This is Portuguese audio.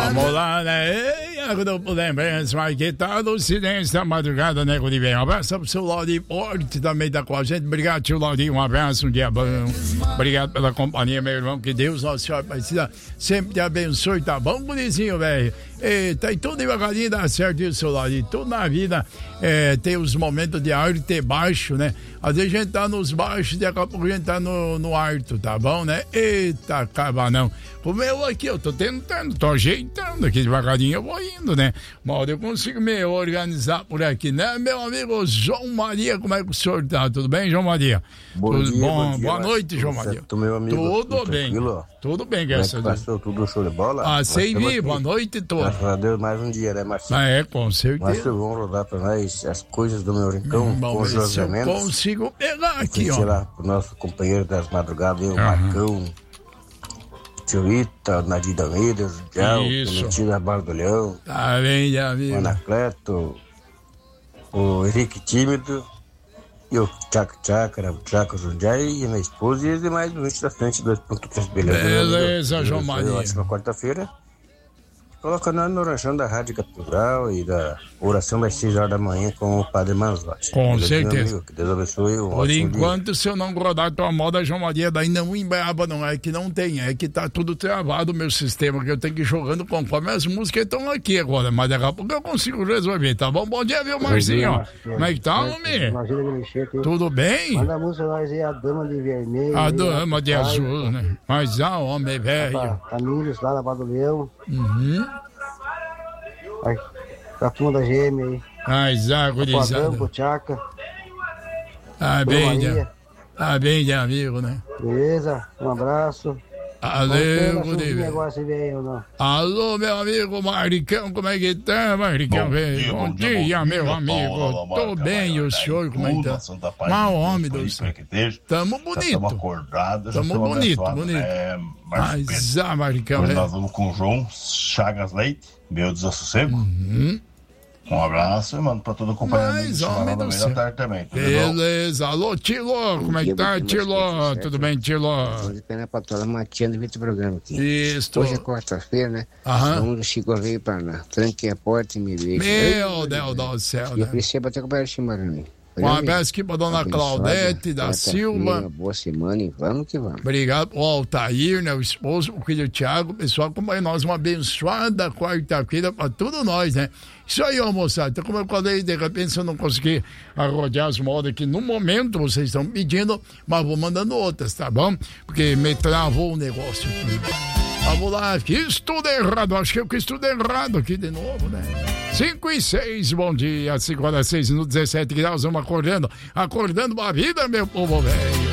Vamos lá, né? Grupo Lembrança, mas que tá no silêncio da madrugada, né, Guribe? Um abraço pro seu Laurinho Porte, também tá com a gente. Obrigado, tio Laurinho, um abraço, um dia bom. Obrigado pela companhia, meu irmão. Que Deus, Nossa Senhora Aparecida, sempre te abençoe, tá bom, gurizinho, velho? Tá tudo devagarinho, dá certo isso, seu Laurinho. Tudo na vida tem os momentos de alto e baixo, né? Às vezes a gente tá nos baixos, daqui a pouco a gente tá no alto, tá bom, né? Eita, acaba não. Como eu aqui, eu tô tentando, tô ajeitando aqui devagarinho, eu vou indo, né? Uma hora eu consigo me organizar por aqui, né? Meu amigo João Maria, como é que o senhor tá? Tudo bem, João Maria? Bom dia. Boa noite, João Maria. Certo, meu amigo, tudo bem. Tudo bem, graças a Deus. Passou tudo show de bola? Sei vir, boa noite toda. Graças a Deus, mais um dia, né, Marcinho? Com certeza. Márcio, vamos rodar pra nós as coisas do meu rincão com o José Mendes. Eu consigo pegar aqui, ó. Lá pro nosso companheiro das madrugadas, o Marcão, Tio Ita, Nadir Almeida, o Dial, o Mentira Bardolhão, tá bem, amigo. o Anacleto, o Henrique Tímido, e o Tchaca, o Tchaca Jundiaí, e a minha esposa e os demais ouvintes da frente 2.3, beleza? Beleza, João Maria. Ótima quarta-feira. Coloca nós no ranchão da Rádio Catedral e da oração das 6 horas da manhã com o Padre Manzotti. Com certeza. Amigo, que Deus abençoe. Por enquanto, se eu não rodar tua moda, João Maria, daí não embraba, não. É que não tem, é que tá tudo travado o meu sistema, que eu tenho que ir jogando conforme as músicas estão aqui agora. Mas daqui a pouco eu consigo resolver, tá bom? Bom dia, viu, Marcinho? Como é que tá, homem? Tudo bem? Manda a música nós aí, a Dama de Vermelho. A Dama de Azul, né? Mas homem, velho. Camilhos lá na Barra do Leão. Aí, a turma da GM aí. Gurizada. O Tchaca. Bem de amigo, né? Beleza, um abraço. Alô, meu amigo Maricão, como é que tá, Maricão? Bom dia, meu amigo. Tô bem, e o senhor, como é que tá? Mal homem do céu. Tamo bonito. Tamo acordado. Tamo bonito. Mas, Maricão, hoje nós vamos com o João Chagas Leite, meu desassossego. Um abraço e mando pra todo o companheiro lá no meio da tarde também. Beleza. Alô, Tilo, como é que tá, Tilo? Tudo bem, Tilo? Hoje tem a patroa Matiana do programa aqui. Isso. Hoje é quarta-feira, né? Vamos Chico veio pra lá. Tranquei a porta e me veio. Meu Deus do céu, né? Eu precisei bater com o Pedro Chimarani. Um abraço aqui pra dona Claudete da Silva. Uma boa semana e vamos que vamos. Obrigado ao Altair, né? O esposo, o filho Thiago, pessoal, acompanha nós. Uma abençoada quarta-feira pra todos nós, né? Isso aí, ó, moçada. Então, como eu falei, de repente, se eu não conseguir arrodear as modas aqui no momento, vocês estão pedindo, mas vou mandando outras, tá bom? Porque me travou o negócio aqui. Vamos lá, fiz tudo errado. Acho que eu fiz tudo errado aqui de novo, né? 5:06, bom dia. 5 horas 6 minutos 17 graus, vamos acordando a vida, meu povo velho.